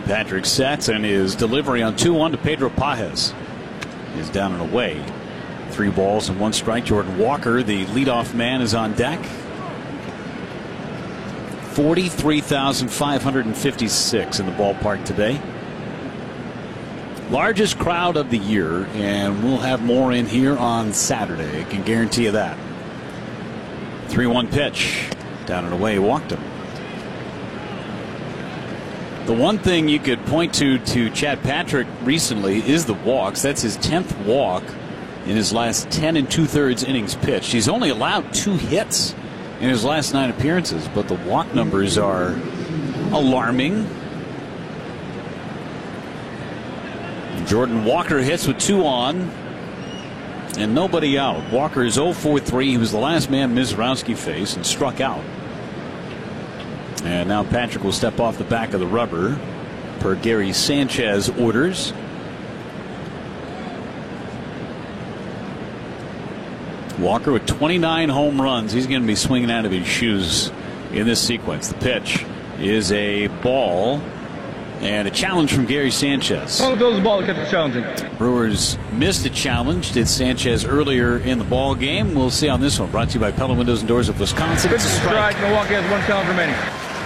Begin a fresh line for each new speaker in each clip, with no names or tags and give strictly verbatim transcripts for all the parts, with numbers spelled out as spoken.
Patrick sets, and his delivery on two one to Pedro Pages is down and away. Three balls and one strike. Jordan Walker, the leadoff man, is on deck. forty-three thousand five hundred fifty-six in the ballpark today. Largest crowd of the year, and we'll have more in here on Saturday. I can guarantee you that. three one pitch. Down and away, walked him. The one thing you could point to to Chad Patrick recently is the walks. That's his tenth walk in his last ten and two-thirds innings pitched. He's only allowed two hits in his last nine appearances, but the walk numbers are alarming. Jordan Walker hits with two on and nobody out. Walker is oh for three. He was the last man Mizrowski faced and struck out. And now Patrick will step off the back of the rubber per Gary Sanchez orders. Walker with twenty-nine home runs. He's going to be swinging out of his shoes in this sequence. The pitch is a ball and a challenge from Gary Sanchez.
All goes the ball kept it challenging.
Brewers missed a challenge. Did Sanchez earlier in the ball game. We'll see on this one. Brought to you by Pella Windows and Doors of Wisconsin.
It's a strike. Milwaukee has one challenge remaining.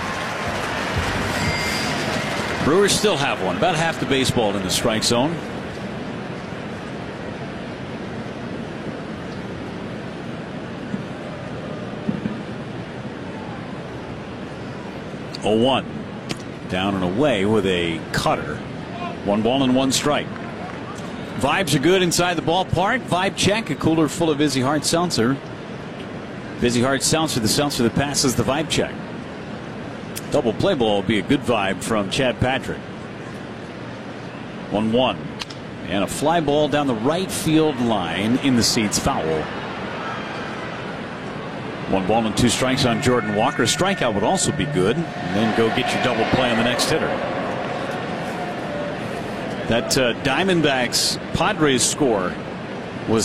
Brewers still have one. About half the baseball in the strike zone. oh one. Down and away with a cutter. One ball and one strike. Vibes are good inside the ballpark. Vibe check. A cooler full of Vizzy Hard Seltzer. Vizzy Hard Seltzer, the seltzer that passes the vibe check. Double play ball will be a good vibe from Chad Patrick. one one. And a fly ball down the right field line in the seats, foul. One ball and two strikes on Jordan Walker. Strikeout would also be good. And then go get your double play on the next hitter. That uh, Diamondbacks Padres score